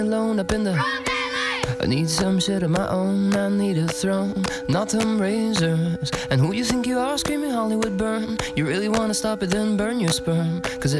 alone up in the. I need some shit of my own, I need a throne, not them razors. And who you think you are screaming Hollywood burn? You really wanna stop it, then burn your sperm. 'Cause